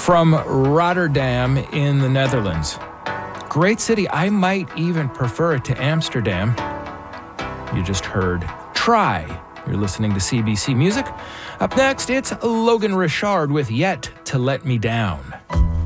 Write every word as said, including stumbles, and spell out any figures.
from Rotterdam in the Netherlands. Great city. I might even prefer it to Amsterdam. You just heard Try. You're listening to C B C Music. Up next, it's Logan Richard with Yet to Let Me Down.